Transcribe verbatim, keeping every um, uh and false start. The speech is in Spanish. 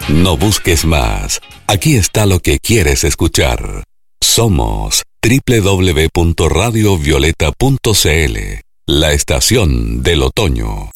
No busques más. Aquí está lo que quieres escuchar. Somos doble u doble u doble u punto radio violeta punto c l, la estación del otoño.